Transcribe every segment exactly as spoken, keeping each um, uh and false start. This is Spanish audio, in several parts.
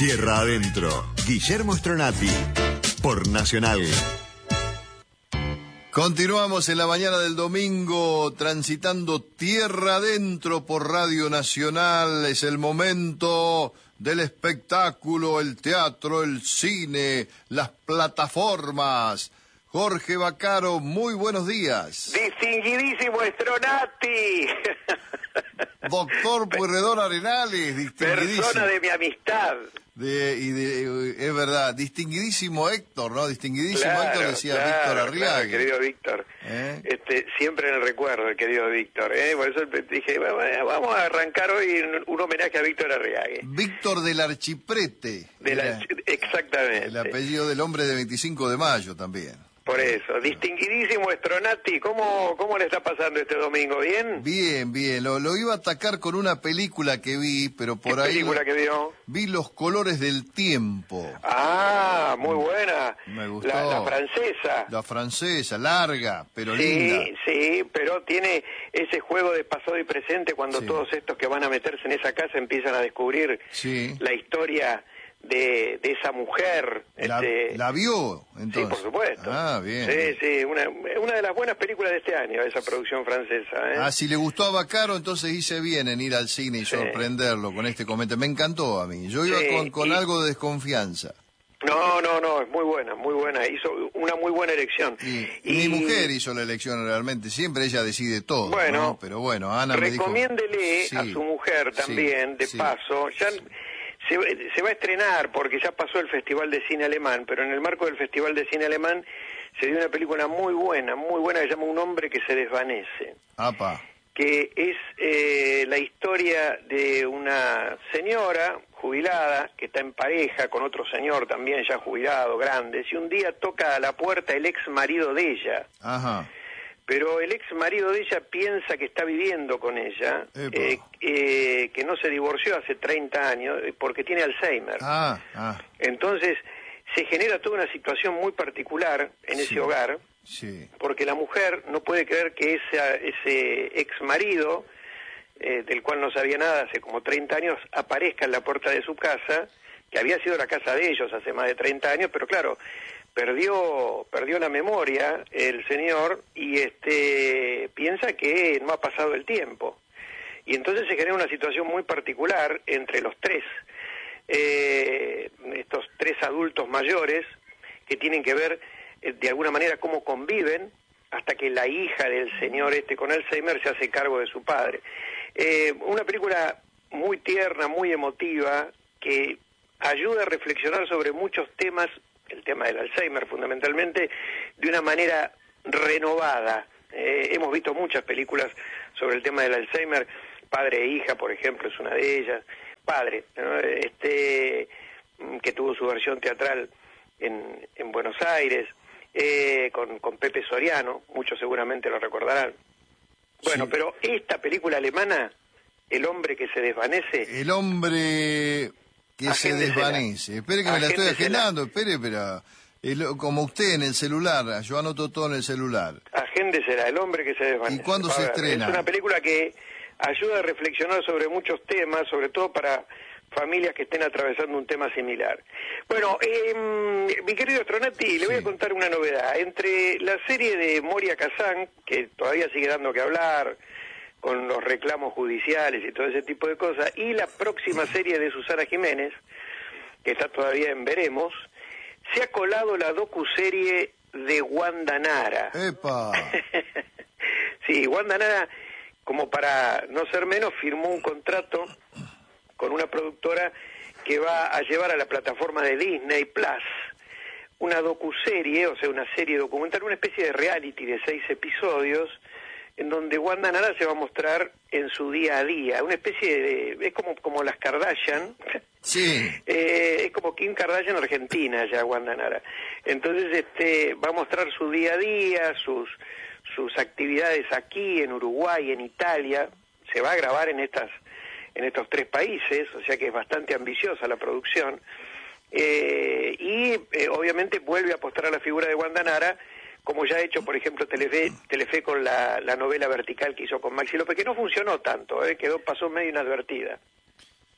Tierra Adentro, Guillermo Stronati, por Nacional. Continuamos en la mañana del domingo transitando Tierra Adentro por Radio Nacional. Es el momento del espectáculo, el teatro, el cine, las plataformas. Jorge Vaccaro, muy buenos días. Distinguidísimo Stronati. Doctor Pueyrredón Arenales, distinguidísimo. Persona de mi amistad. De, y de, es verdad, distinguidísimo Héctor, ¿no? Distinguidísimo claro, Héctor, decía claro, Víctor claro, Arriague. querido Víctor. ¿Eh? Este, siempre en el recuerdo, el querido Víctor. ¿eh? Por eso dije, vamos a arrancar hoy un homenaje a Víctor Arriague. Víctor del Archiprete. De la, exactamente. El apellido del hombre de veinticinco de mayo también. Por eso, distinguidísimo Stronati, ¿cómo, ¿cómo le está pasando este domingo? ¿Bien? Bien, bien. Lo, lo iba a atacar con una película que vi, pero por ¿Qué ahí... película lo, que vio? Vi Los colores del tiempo. Ah, muy buena. Me gustó. La, la francesa. La francesa, larga, pero sí, linda. Sí, sí, pero tiene ese juego de pasado y presente cuando sí. todos estos que van a meterse en esa casa empiezan a descubrir sí. la historia de, de esa mujer. ¿La, este... ¿La vio, entonces? Sí, por supuesto. Ah, bien. Sí, sí, una, una de las buenas películas de este año, esa producción francesa. ¿eh? Ah, si le gustó a Vaccaro, entonces hice bien en ir al cine y sí. sorprenderlo con este comentario. Me encantó a mí. Yo iba sí, con, con y... algo de desconfianza. No, no, no, es muy buena, muy buena. Hizo una muy buena elección. Y, y... Mi mujer hizo la elección realmente. Siempre ella decide todo, bueno, ¿no? Pero bueno, Ana me dijo... Recomiéndele sí, a su mujer también, sí, de sí. paso, ya... Se, se va a estrenar porque ya pasó el Festival de Cine Alemán, pero en el marco del Festival de Cine Alemán se dio una película muy buena, muy buena, que se llama Un hombre que se desvanece. Apa. Que es eh, la historia de una señora jubilada que está en pareja con otro señor también ya jubilado, grande, y un día toca a la puerta el ex marido de ella. Ajá. Pero el ex marido de ella piensa que está viviendo con ella, eh, eh, que no se divorció hace treinta años porque tiene Alzheimer. Ah, ah. Entonces se genera toda una situación muy particular en sí, ese hogar, sí. porque la mujer no puede creer que ese, ese ex marido, eh, del cual no sabía nada hace como treinta años, aparezca en la puerta de su casa, que había sido la casa de ellos hace más de treinta años, pero claro... perdió perdió la memoria el señor y este piensa que no ha pasado el tiempo y entonces se genera una situación muy particular entre los tres eh, estos tres adultos mayores que tienen que ver eh, de alguna manera cómo conviven hasta que la hija del señor este con Alzheimer se hace cargo de su padre. Eh, una película muy tierna, muy emotiva, que ayuda a reflexionar sobre muchos temas, el tema del Alzheimer fundamentalmente, de una manera renovada. Eh, hemos visto muchas películas sobre el tema del Alzheimer, Padre e hija, por ejemplo, es una de ellas. Padre, ¿no? este que tuvo su versión teatral en, en Buenos Aires, eh, con, con Pepe Soriano, muchos seguramente lo recordarán. Bueno, sí. Pero esta película alemana, El hombre que se desvanece... El hombre... que se desvanece. Espere que me la estoy agendando, espere, pero el, como usted en el celular, yo anoto todo en el celular. Agéndesela, El hombre que se desvanece. ¿Y cuándo se estrena? Es una película que ayuda a reflexionar sobre muchos temas, sobre todo para familias que estén atravesando un tema similar. Bueno, eh, mi querido Stronati, le sí. voy a contar una novedad. Entre la serie de Moria Kazan, que todavía sigue dando que hablar, con los reclamos judiciales y todo ese tipo de cosas, y la próxima serie de Susana Jiménez, que está todavía en veremos, se ha colado la docuserie de Wanda Nara. ¡Epa! Sí, Wanda Nara, como para no ser menos, firmó un contrato con una productora que va a llevar a la plataforma de Disney Plus una docuserie, o sea, una serie documental, una especie de reality de seis episodios, en donde Wanda Nara se va a mostrar en su día a día, una especie de... es como, como las Kardashian, sí. eh, es como Kim Kardashian argentina ya, Wanda Nara. Entonces este va a mostrar su día a día, sus, sus actividades aquí, en Uruguay, en Italia, se va a grabar en estas en estos tres países, o sea que es bastante ambiciosa la producción, eh, y eh, obviamente vuelve a apostar a la figura de Wanda Nara, como ya ha hecho, por ejemplo, Telefe, Telefe con la, la novela vertical que hizo con Maxi López, que no funcionó tanto, ¿eh? Quedó, pasó medio inadvertida.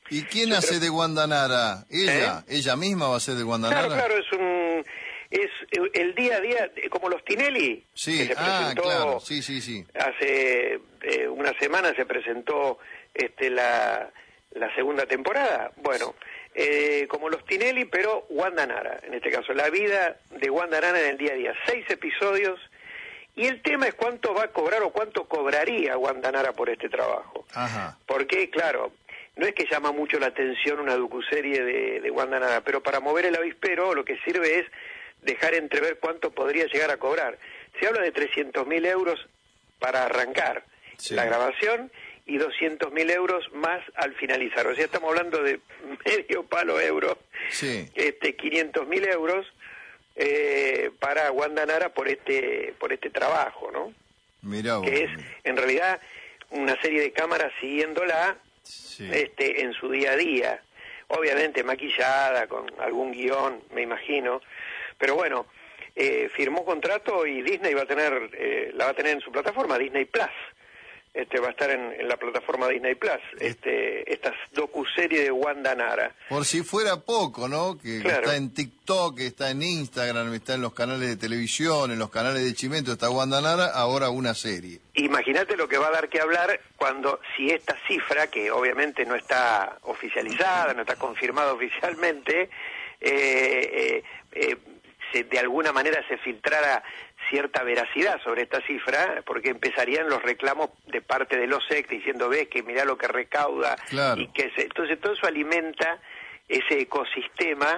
¿Y quién Yo hace creo... de Wanda Nara? ¿Ella? ¿Eh? ¿Ella misma va a ser de Wanda Claro, Nara? claro, es un... es el día a día, como los Tinelli, Sí, que se ah, presentó claro, sí, sí, sí. hace eh, una semana se presentó este la, la segunda temporada. Bueno, eh, como los Tinelli, pero Wanda Nara, en este caso, la vida de Wanda Nara en el día a día. Seis episodios, y el tema es cuánto va a cobrar o cuánto cobraría Wanda Nara por este trabajo. Ajá. Porque, claro, no es que llama mucho la atención una docuserie de, de Wanda Nara, pero para mover el avispero lo que sirve es dejar entrever cuánto podría llegar a cobrar. Se habla de trescientos mil euros para arrancar sí. la grabación y doscientos mil euros más al finalizar. O sea, estamos hablando de medio palo euro, sí. este, quinientos mil euros eh, para Wanda Nara por este, por este trabajo, ¿no? Mirá vos. Que es, en realidad, una serie de cámaras siguiéndola sí. este, en su día a día. Obviamente maquillada, con algún guión, me imagino. Pero bueno, eh, firmó contrato y Disney va a tener, eh, la va a tener en su plataforma, Disney Plus. Este va a estar en, en la plataforma Disney Plus, este, esta docuserie de Wanda Nara. Por si fuera poco, ¿no? Que, claro. que está en TikTok, que está en Instagram, está en los canales de televisión, en los canales de Chimento, está Wanda Nara, ahora una serie. Imagínate lo que va a dar que hablar cuando, si esta cifra, que obviamente no está oficializada, no está confirmada oficialmente, eh, eh, eh, se, de alguna manera se filtrara cierta veracidad sobre esta cifra, porque empezarían los reclamos de parte de los ex diciendo, ves que mirá lo que recauda, claro. y que se... entonces todo eso alimenta ese ecosistema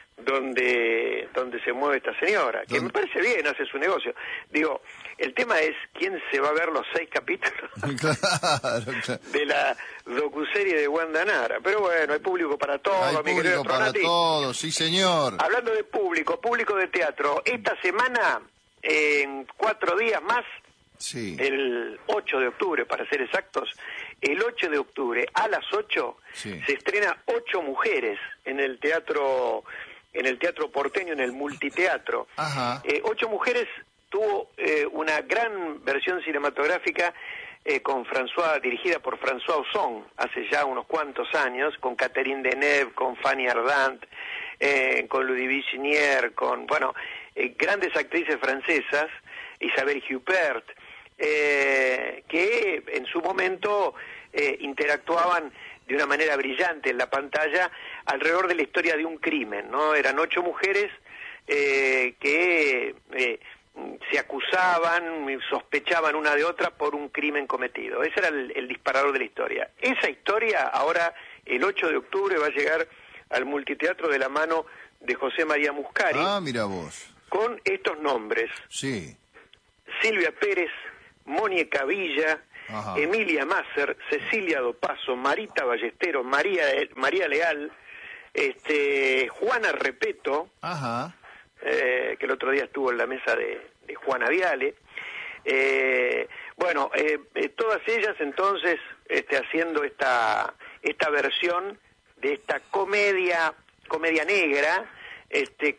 donde donde se mueve esta señora, que ¿Dónde? me parece bien, hace su negocio. Digo, el tema es quién se va a ver los seis capítulos claro, claro. de la docuserie de Wanda Nara. Pero bueno, hay público para todo, Hay mi público querido para Stronati. todo, sí señor. Hablando de público, público de teatro, esta semana, en cuatro días más, sí. el ocho de octubre, para ser exactos, el ocho de octubre a las ocho sí. se estrena Ocho Mujeres en el teatro, en el teatro porteño, en el multiteatro. Ajá. Eh, Ocho Mujeres tuvo eh, una gran versión cinematográfica eh, con François, dirigida por François Ozon hace ya unos cuantos años, con Catherine Deneuve, con Fanny Ardant, eh, con Ludivine Ginière, con, bueno, eh, grandes actrices francesas, Isabelle Huppert, eh, que en su momento eh, interactuaban de una manera brillante en la pantalla alrededor de la historia de un crimen, ¿no? Eran ocho mujeres eh, que eh, se acusaban, sospechaban una de otra por un crimen cometido. Ese era el, el disparador de la historia. Esa historia ahora, el ocho de octubre, va a llegar al multiteatro de la mano de José María Muscari. Ah, mira vos. Con estos nombres. Sí. Silvia Pérez, Mónica Villa, Ajá. Emilia Masser, Cecilia Dopazo, Marita Ballesteros, María, María Leal, este, Juana Repeto, Ajá. eh, que el otro día estuvo en la mesa de, de Juana Viale. Eh, bueno, eh, eh, todas ellas entonces este, haciendo esta, esta versión de esta comedia, comedia negra, este,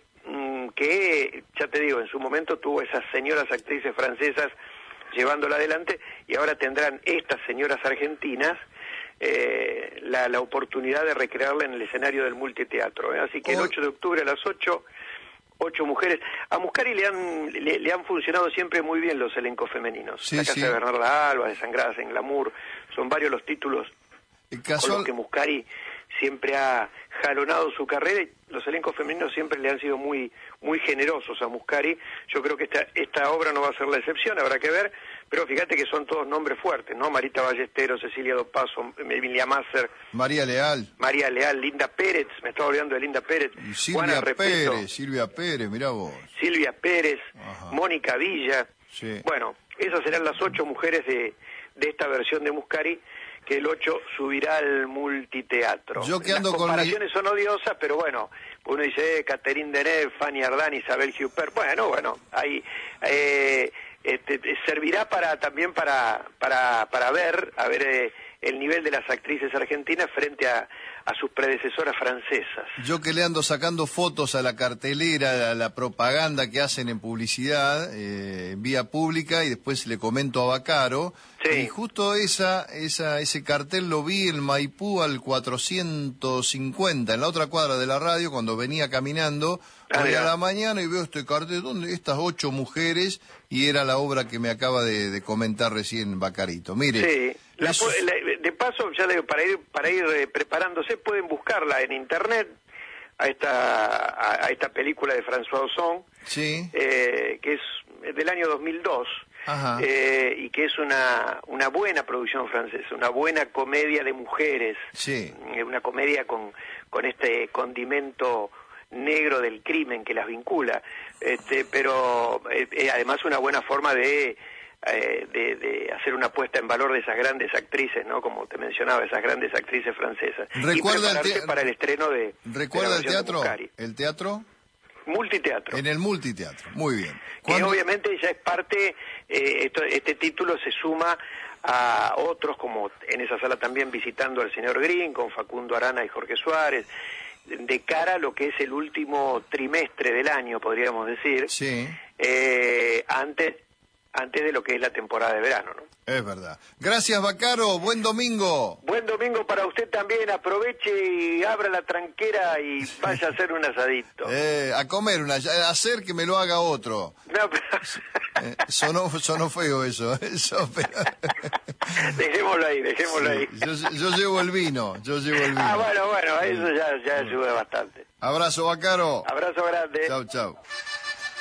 que, ya te digo, en su momento tuvo esas señoras actrices francesas llevándola adelante, y ahora tendrán estas señoras argentinas eh, la, la oportunidad de recrearla en el escenario del multiteatro. ¿eh? Así que el ocho de octubre a las ocho, ocho mujeres. A Muscari le han, le, le han funcionado siempre muy bien los elencos femeninos. Sí, la Casa sí. de Bernarda Alba, Desangradas en Glamour, son varios los títulos Casual... con los que Muscari siempre ha jalonado su carrera, y los elencos femeninos siempre le han sido muy muy generosos a Muscari. Yo creo que esta esta obra no va a ser la excepción, habrá que ver, pero fíjate que son todos nombres fuertes, ¿no? Marita Ballesteros, Cecilia Dopazo, Emilia Masser, María Leal. María Leal, Linda Pérez, me estaba olvidando de Linda Pérez, Y Silvia Juana Repeto, Pérez, Silvia Pérez, mirá vos. Silvia Pérez, Ajá. Mónica Villa. Sí. Bueno, esas serán las ocho mujeres de, de esta versión de Muscari, que el ocho subirá al multiteatro. Yo que ando Las con comparaciones son odiosas, pero bueno, uno dice eh, Catherine Deneuve, Fanny Ardant, Isabelle Huppert, bueno, bueno, ahí eh, este, servirá para también para para para ver, a ver eh, el nivel de las actrices argentinas frente a, a sus predecesoras francesas. Yo que le ando sacando fotos a la cartelera, a la propaganda que hacen en publicidad, eh, en vía pública, y después le comento a Bacaro. Sí. Y justo esa, esa, ese cartel lo vi en Maipú al cuatrocientos cincuenta, en la otra cuadra de la radio, cuando venía caminando Ah, hoy mira. a la mañana, y veo este cartel, ¿dónde? Estas ocho mujeres, y era la obra que me acaba de, de comentar recién Bacarito. Mire, Sí, la eso- pu- la- de paso, ya le digo, para ir, para ir eh, preparándose, pueden buscarla en internet, a esta, a, a esta película de François Ozon, sí, eh, que es del año dos mil dos, Ajá. eh, y que es una, una buena producción francesa, una buena comedia de mujeres, sí. eh, una comedia con, con este condimento negro del crimen que las vincula, este, pero eh, eh, además una buena forma de, eh, de, de hacer una puesta en valor de esas grandes actrices, ¿no? Como te mencionaba, esas grandes actrices francesas. ¿Recuerda y el prepararse te- para el estreno de ¿Recuerda de la el versión de teatro? Muscari. ¿El teatro? Multiteatro. En el multiteatro, muy bien. Que ¿Cuándo- obviamente ya es parte, eh, esto- este título se suma a otros, como en esa sala también visitando al señor Green, con Facundo Arana y Jorge Suárez, de cara a lo que es el último trimestre del año, podríamos decir, Sí, eh, antes, antes de lo que es la temporada de verano, ¿no? es verdad. Gracias, Bacaro. Buen domingo. Buen domingo para usted también, aproveche y abra la tranquera y vaya a hacer un asadito. Eh, a comer una, a hacer que me lo haga otro. No, pero- Eh, sonó, sonó feo eso. eso pero- dejémoslo ahí, dejémoslo ahí. yo, yo llevo el vino, yo llevo el vino. Ah, bueno, bueno, eso ya, ya ayuda bastante. Abrazo, Bacaro. Abrazo grande. Chau, chau.